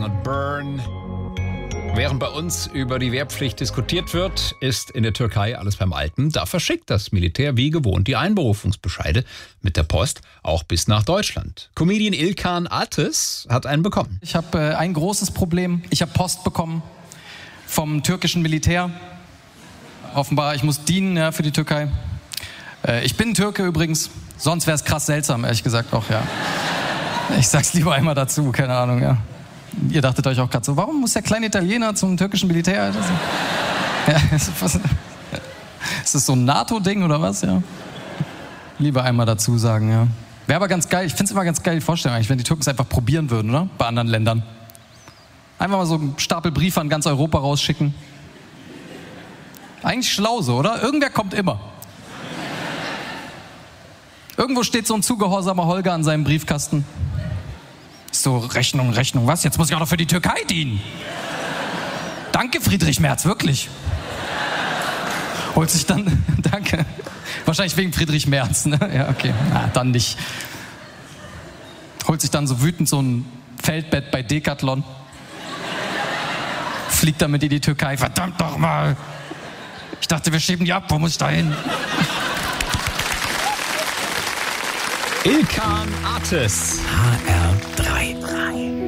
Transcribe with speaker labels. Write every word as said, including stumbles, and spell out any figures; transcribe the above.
Speaker 1: Und Burn. Während bei uns über die Wehrpflicht diskutiert wird, ist in der Türkei alles beim Alten. Da verschickt das Militär wie gewohnt die Einberufungsbescheide mit der Post auch bis nach Deutschland. Comedian İlkan Ateş hat einen bekommen.
Speaker 2: Ich habe äh, ein großes Problem. Ich habe Post bekommen vom türkischen Militär. Offenbar, ich muss dienen ja, für die Türkei. Äh, ich bin Türke übrigens. Sonst wäre es krass seltsam, ehrlich gesagt auch, ja. Ich sag's lieber einmal dazu, keine Ahnung, ja. Ihr dachtet euch auch gerade so, warum muss der kleine Italiener zum türkischen Militär? Ja, ist das so ein NATO-Ding oder was? Ja. Lieber einmal dazu sagen, ja. Wäre aber ganz geil, ich finde es immer ganz geil, die Vorstellung eigentlich, wenn die Türken es einfach probieren würden, oder? Bei anderen Ländern. Einfach mal so einen Stapel Briefe an ganz Europa rausschicken. Eigentlich schlau so, oder? Irgendwer kommt immer. Irgendwo steht so ein zugehorsamer Holger an seinem Briefkasten. So, Rechnung, Rechnung, was? Jetzt muss ich auch noch für die Türkei dienen. Danke, Friedrich Merz, wirklich. Holt sich dann, danke. Wahrscheinlich wegen Friedrich Merz, ne? Ja, okay, na, dann nicht. Holt sich dann so wütend so ein Feldbett bei Decathlon. Fliegt damit in die Türkei. Verdammt doch mal. Ich dachte, wir schieben die ab, wo muss ich da hin?
Speaker 1: İlkan Ateş.
Speaker 3: H R drei.